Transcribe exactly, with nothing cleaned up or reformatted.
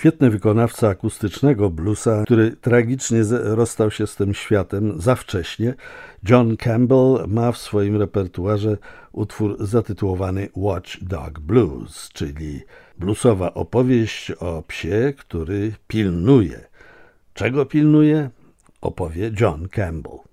świetny wykonawca akustycznego bluesa, który tragicznie rozstał się z tym światem za wcześnie. John Campbell ma w swoim repertuarze utwór zatytułowany Watch Dog Blues, czyli bluesowa opowieść o psie, który pilnuje. Czego pilnuje? Opowie John Campbell.